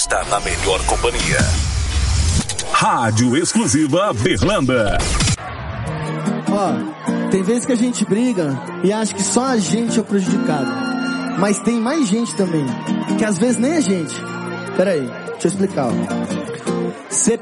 está na melhor companhia. Rádio Exclusiva Berlândia. Ó, tem vezes que a gente briga e acha que só a gente é o prejudicado. Mas tem mais gente também, que às vezes nem a gente. Peraí, deixa eu explicar. Ó. Você